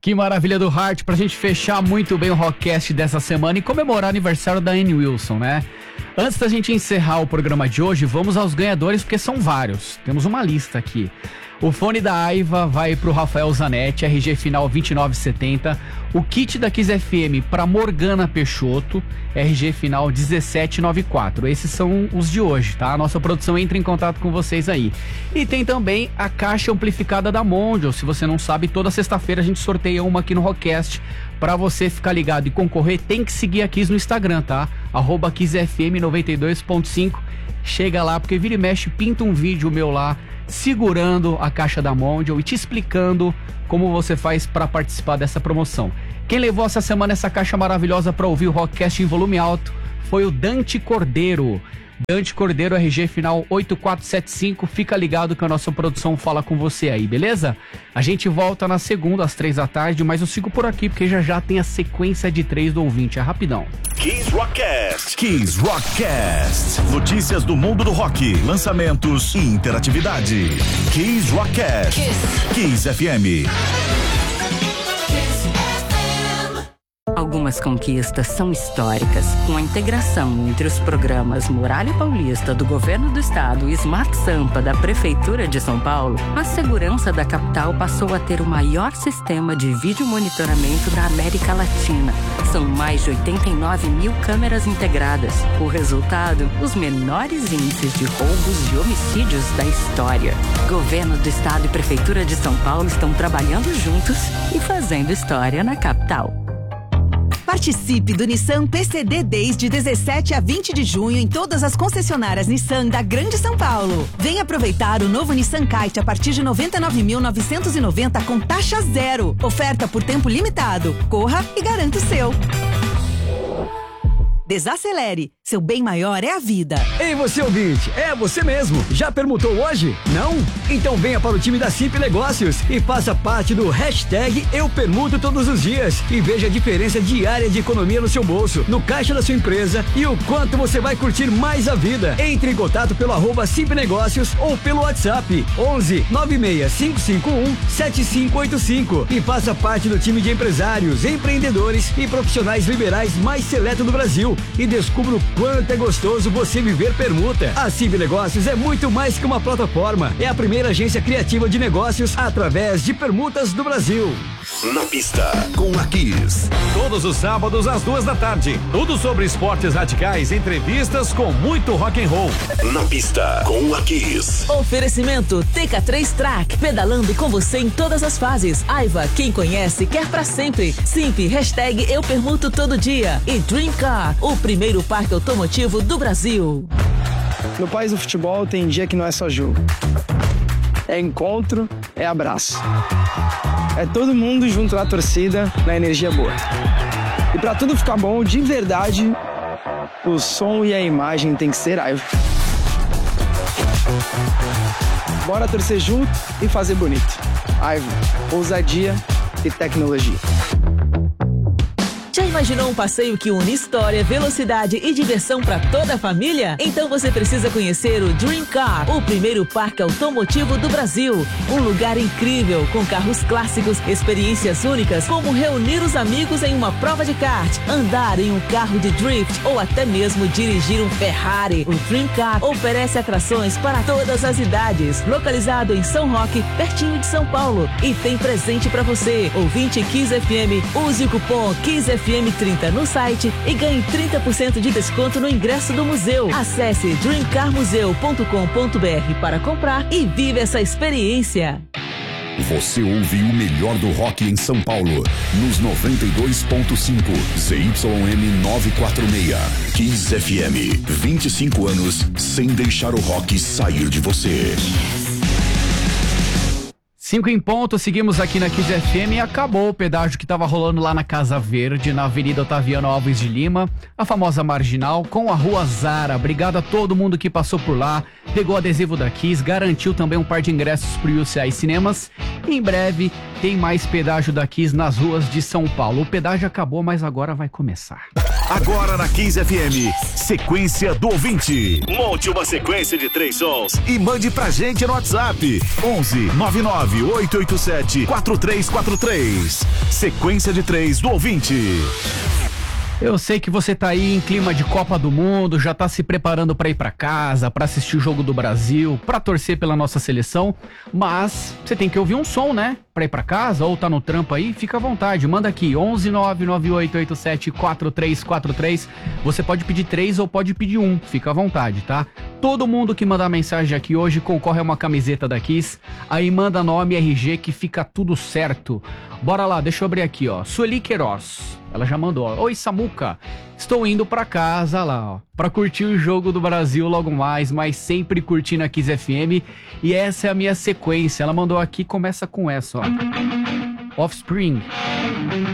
Que maravilha do Heart, pra gente fechar muito bem o Rockcast dessa semana e comemorar o aniversário da Anne Wilson, né? Antes da gente encerrar o programa de hoje, vamos aos ganhadores, porque são vários. Temos uma lista aqui. O fone da Aiva vai pro Rafael Zanetti, RG final 2970. O kit da Kiss FM pra Morgana Peixoto, RG final 1794. Esses são os de hoje, tá? A nossa produção entra em contato com vocês aí. E tem também a caixa amplificada da Mondial. Se você não sabe, toda sexta-feira a gente sorteia uma aqui no Rockcast. Pra você ficar ligado e concorrer, tem que seguir a Kiss no Instagram, tá? @KissFM92.5. Chega lá, porque vira e mexe, pinta um vídeo meu lá, segurando a caixa da Mondial e te explicando como você faz para participar dessa promoção. Quem levou essa semana essa caixa maravilhosa para ouvir o Rockcast em volume alto foi o Dante Cordeiro. Dante Cordeiro, RG final 8475. Fica ligado que a nossa produção fala com você aí, beleza? A gente volta na segunda às 3 da tarde, mas eu sigo por aqui porque já tem a sequência de 3 do ouvinte, é rapidão. Kiss Rockcast. Kiss Rockcast. Notícias do mundo do rock, lançamentos e interatividade. Kiss Rockcast. Kiss FM. Algumas conquistas são históricas. Com a integração entre os programas Muralha Paulista do Governo do Estado e Smart Sampa da Prefeitura de São Paulo, a segurança da capital passou a ter o maior sistema de vídeo monitoramento da América Latina. São mais de 89 mil câmeras integradas. O resultado, os menores índices de roubos e homicídios da história. Governo do Estado e Prefeitura de São Paulo estão trabalhando juntos e fazendo história na capital. Participe do Nissan PCD Days de 17 a 20 de junho em todas as concessionárias Nissan da Grande São Paulo. Venha aproveitar o novo Nissan Kite a partir de 99.990 com taxa zero. Oferta por tempo limitado. Corra e garanta o seu. Desacelere. Seu bem maior é a vida. Ei, você ouvinte, é você mesmo. Já permutou hoje? Não? Então venha para o time da Simp Negócios e faça parte do hashtag Eu Permuto Todos os Dias e veja a diferença diária de economia no seu bolso, no caixa da sua empresa e o quanto você vai curtir mais a vida. Entre em contato pelo @Simp Negócios ou pelo WhatsApp 11 96 551 7585 e faça parte do time de empresários, empreendedores e profissionais liberais mais seleto do Brasil e descubra o quanto é gostoso você viver permuta. A Simp Negócios é muito mais que uma plataforma. É a primeira agência criativa de negócios através de permutas do Brasil. Na pista, com a Kiss. Todos os sábados às 2 da tarde. Tudo sobre esportes radicais, entrevistas com muito rock and roll. Na pista, com a Kiss. Oferecimento TK3 Track, pedalando com você em todas as fases. Aiva, quem conhece, quer pra sempre. Simp, hashtag Eu Permuto Todo Dia. E Dream Car, o primeiro parque automotivo do Brasil. No país do futebol tem dia que não é só jogo. É encontro, é abraço. É todo mundo junto na torcida, na energia boa. E pra tudo ficar bom, de verdade, o som e a imagem tem que ser Aiva. Bora torcer junto e fazer bonito. Aiva, ousadia e tecnologia. Já imaginou um passeio que une história, velocidade e diversão para toda a família? Então você precisa conhecer o Dream Car, o primeiro parque automotivo do Brasil. Um lugar incrível, com carros clássicos, experiências únicas, como reunir os amigos em uma prova de kart, andar em um carro de drift ou até mesmo dirigir um Ferrari. O Dream Car oferece atrações para todas as idades. Localizado em São Roque, pertinho de São Paulo. E tem presente para você. Ouvinte Kiss FM, use o cupom Kiss FM 30 no site e ganhe 30% de desconto no ingresso do museu. Acesse dreamcarmuseu.com.br para comprar e vive essa experiência. Você ouve o melhor do rock em São Paulo, nos 92.5 ZYM 946. Kiss FM, 25 anos sem deixar o rock sair de você. 5 em ponto, seguimos aqui na Kiss FM e acabou o pedágio que tava rolando lá na Casa Verde, na Avenida Otaviano Alves de Lima, a famosa Marginal, com a Rua Zara. Obrigado a todo mundo que passou por lá, pegou adesivo da Kiss, garantiu também um par de ingressos pro UCI Cinemas. E em breve tem mais pedágio da Kiss nas ruas de São Paulo. O pedágio acabou, mas agora vai começar. Agora na Kiss FM, sequência do ouvinte. Monte uma sequência de 3 sons e mande pra gente no WhatsApp. 11 99 887 4343. Sequência de 3 do ouvinte. Eu sei que você tá aí em clima de Copa do Mundo, já tá se preparando pra ir pra casa, pra assistir o Jogo do Brasil, pra torcer pela nossa seleção, mas você tem que ouvir um som, né? Pra ir pra casa ou tá no trampo aí, fica à vontade, manda aqui, 11 99887 4343. Você pode pedir 3 ou pode pedir 1, fica à vontade, tá? Todo mundo que mandar mensagem aqui hoje concorre a uma camiseta da Kiss, aí manda nome RG que fica tudo certo. Bora lá, deixa eu abrir aqui, ó. Sueli Queiroz, ela já mandou, ó. Oi, Samuca, estou indo pra casa lá, ó, pra curtir o Jogo do Brasil logo mais, mas sempre curtindo a Kiss FM. E essa é a minha sequência, ela mandou aqui, começa com essa, ó. Offspring.